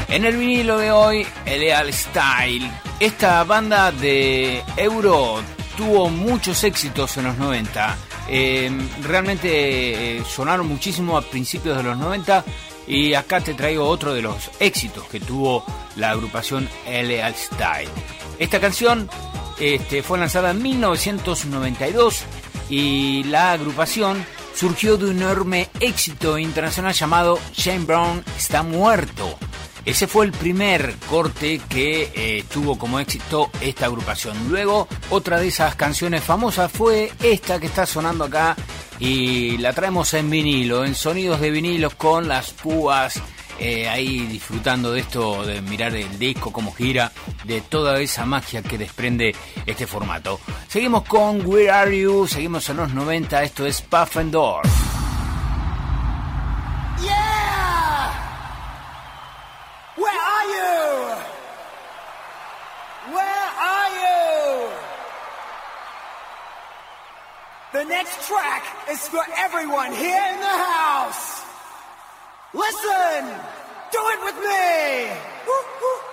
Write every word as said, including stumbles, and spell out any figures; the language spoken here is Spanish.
En el vinilo de hoy, Illegal Style. Esta banda de Euro tuvo muchos éxitos en los noventa. Eh, realmente eh, sonaron muchísimo a principios de los noventa. Y acá te traigo otro de los éxitos que tuvo la agrupación Illegal Style. Esta canción este, fue lanzada en mil novecientos noventa y dos y la agrupación surgió de un enorme éxito internacional llamado James Brown está muerto. Ese fue el primer corte que eh, tuvo como éxito esta agrupación. Luego, otra de esas canciones famosas fue esta que está sonando acá y la traemos en vinilo, en sonidos de vinilos con las púas, eh, ahí disfrutando de esto, de mirar el disco, cómo gira, de toda esa magia que desprende este formato. Seguimos con Where Are You, seguimos en los noventa, esto es Puffendorf. Where are you? Where are you? The next track is for everyone here in the house. Listen, do it with me. Woo, woo.